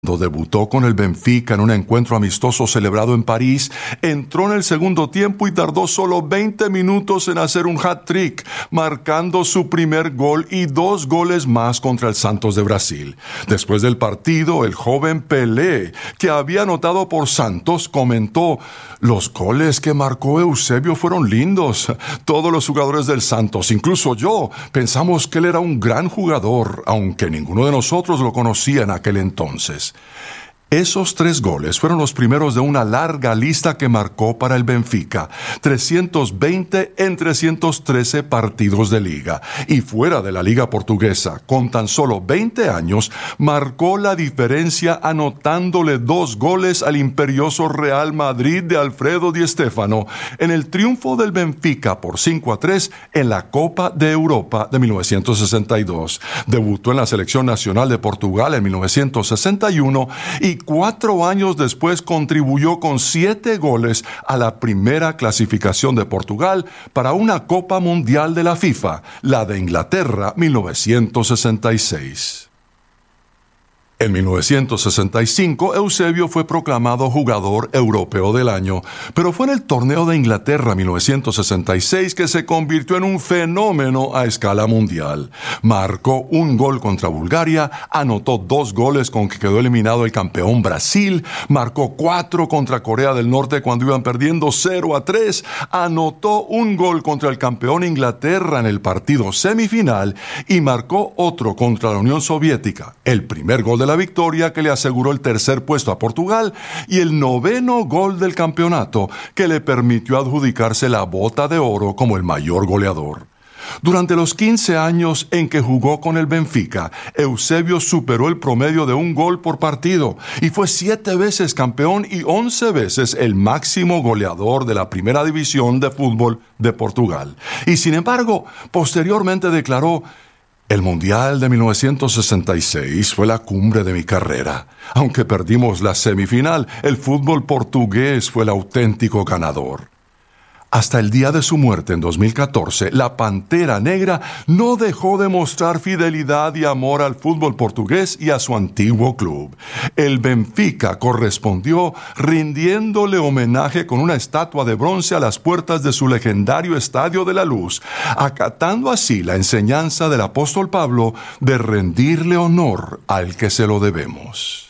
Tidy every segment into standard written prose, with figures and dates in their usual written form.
Cuando debutó con el Benfica en un encuentro amistoso celebrado en París, entró en el segundo tiempo y tardó solo 20 minutos en hacer un hat-trick, marcando su primer gol y 2 goles más contra el Santos de Brasil. Después del partido, el joven Pelé, que había anotado por Santos, comentó: "Los goles que marcó Eusebio fueron lindos. Todos los jugadores del Santos, incluso yo, pensamos que él era un gran jugador, aunque ninguno de nosotros lo conocía en aquel entonces". Esos 3 goles fueron los primeros de una larga lista que marcó para el Benfica, 320 en 313 partidos de liga. Y fuera de la liga portuguesa, con tan solo 20 años, marcó la diferencia anotándole 2 goles al imperioso Real Madrid de Alfredo Di Stéfano en el triunfo del Benfica por 5-3 en la Copa de Europa de 1962. Debutó en la selección nacional de Portugal en 1961 y 4 años después contribuyó con 7 goles a la primera clasificación de Portugal para una Copa Mundial de la FIFA, la de Inglaterra 1966. En 1965, Eusebio fue proclamado jugador europeo del año, pero fue en el torneo de Inglaterra 1966 que se convirtió en un fenómeno a escala mundial. Marcó 1 gol contra Bulgaria, anotó 2 goles con que quedó eliminado el campeón Brasil, marcó 4 contra Corea del Norte cuando iban perdiendo 0-3, anotó 1 gol contra el campeón Inglaterra en el partido semifinal y marcó otro contra la Unión Soviética, el primer gol de la victoria que le aseguró el tercer puesto a Portugal y el 9º gol del campeonato que le permitió adjudicarse la Bota de Oro como el mayor goleador. Durante los 15 años en que jugó con el Benfica, Eusebio superó el promedio de 1 gol por partido y fue 7 veces campeón y 11 veces el máximo goleador de la primera división de fútbol de Portugal. Y sin embargo, posteriormente declaró: "El Mundial de 1966 fue la cumbre de mi carrera. Aunque perdimos la semifinal, el fútbol portugués fue el auténtico ganador". Hasta el día de su muerte en 2014, la Pantera Negra no dejó de mostrar fidelidad y amor al fútbol portugués y a su antiguo club. El Benfica correspondió rindiéndole homenaje con una estatua de bronce a las puertas de su legendario Estadio de la Luz, acatando así la enseñanza del apóstol Pablo de rendirle honor al que se lo debemos.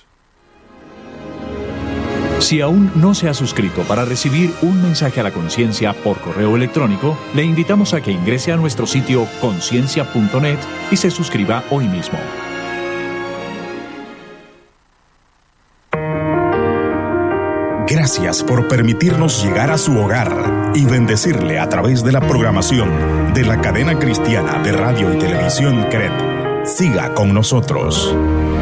Si aún no se ha suscrito para recibir un mensaje a la conciencia por correo electrónico, le invitamos a que ingrese a nuestro sitio conciencia.net y se suscriba hoy mismo. Gracias por permitirnos llegar a su hogar y bendecirle a través de la programación de la cadena cristiana de radio y televisión CRED. Siga con nosotros.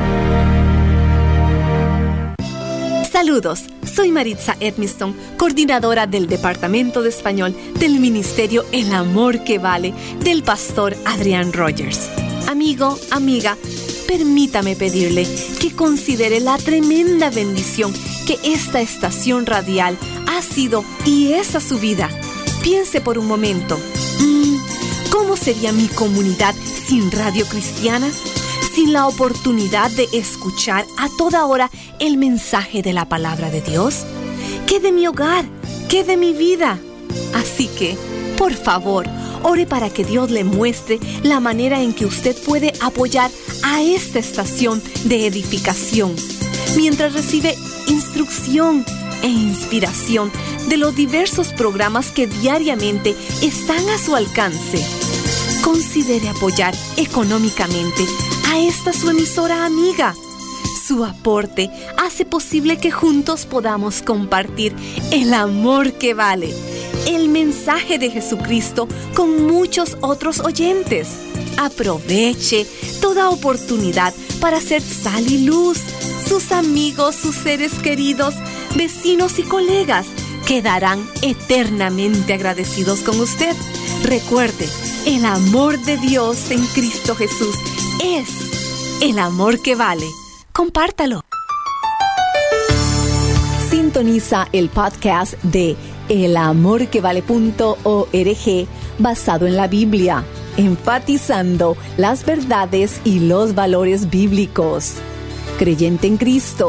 Saludos, soy Maritza Edmiston, coordinadora del Departamento de Español del Ministerio El Amor que Vale del pastor Adrián Rogers. Amigo, amiga, permítame pedirle que considere la tremenda bendición que esta estación radial ha sido y es a su vida. Piense por un momento, ¿cómo sería mi comunidad sin Radio Cristiana? Sin la oportunidad de escuchar a toda hora el mensaje de la palabra de Dios. ¿Qué de mi hogar? ¿Qué de mi vida? Así que, por favor, ore para que Dios le muestre la manera en que usted puede apoyar a esta estación de edificación, mientras recibe instrucción e inspiración de los diversos programas que diariamente están a su alcance. Considere apoyar económicamente a esta su emisora amiga. Su aporte hace posible que juntos podamos compartir el amor que vale, el mensaje de Jesucristo con muchos otros oyentes. Aproveche toda oportunidad para ser sal y luz. Sus amigos, sus seres queridos, vecinos y colegas quedarán eternamente agradecidos con usted. Recuerde, el amor de Dios en Cristo Jesús es el amor que vale. Compártalo. Sintoniza el podcast de elamorquevale.org basado en la Biblia, enfatizando las verdades y los valores bíblicos. creyente en Cristo,